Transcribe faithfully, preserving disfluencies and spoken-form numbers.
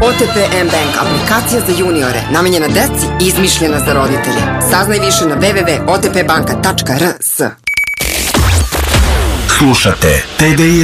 O T P M-Bank, aplikacija za juniore, namenjena deci i izmišljena za roditelje. Saznaj više na w w w tačka o t p banka tačka r s. Slušate T D I